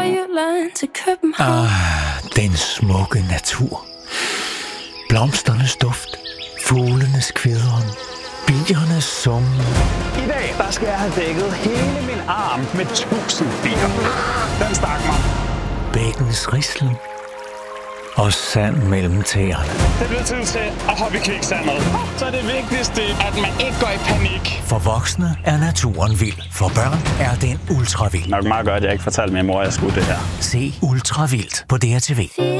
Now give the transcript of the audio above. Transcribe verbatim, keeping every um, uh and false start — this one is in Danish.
Nordjylland til København. Ah, den smukke natur. Blomsternes duft. Fuglenes kvidren. Biernes summen. I dag, der skal jeg have dækket hele min arm med tusind bier. Den stak mig. Bækkens rislen. Og sand mellem tæerne. Det bliver tid til at hoppe i kviksandet. Så er det vigtigste, at man ikke går i panik. For voksne er naturen vild. For børn er den ultra vild. Nok meget godt, at jeg ikke fortalte min mor, at jeg skulle det her. Se Ultra Vildt på D R T V.